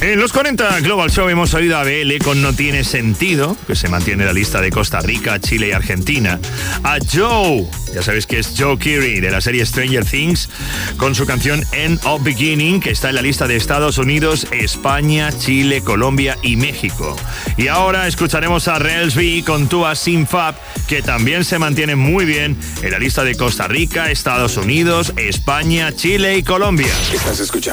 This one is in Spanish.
En los 40 Global Show hemos oído a BL con No Tiene Sentido, que se mantiene en la lista de Costa Rica, Chile y Argentina. A Joe, ya sabéis que es Joe Keery de la serie Stranger Things, con su canción End of Beginning, que está en la lista de Estados Unidos, España, Chile, Colombia y México. Y ahora escucharemos a Rels B con Tua Sin Fab, que también se mantiene muy bien en la lista de Costa Rica, Estados Unidos, España, Chile y Colombia. Estás escuchando